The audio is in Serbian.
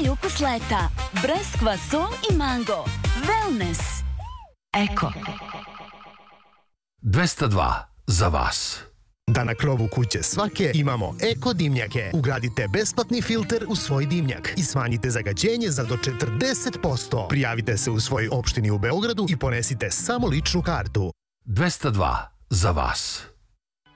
Novi ukus leta. Breskva, sol i mango. Wellness. Eko. 202 za vas. Da na krovu kuće svake imamo eko dimnjake. Ugradite besplatni filter u svoj dimnjak i smanjite zagađenje za do 40%. Prijavite se u svojoj opštini u Beogradu i ponesite samo ličnu kartu. 202 za vas.